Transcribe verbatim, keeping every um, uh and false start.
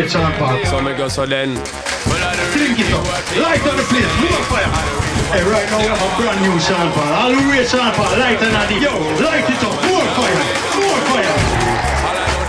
great Sean Paul. So me go so then. Drink it up. Light on the place. More fire. Hey, right now we have a brand new Sean Paul. All the way Sean Paul. Light on the. Yo, light it up. More fire.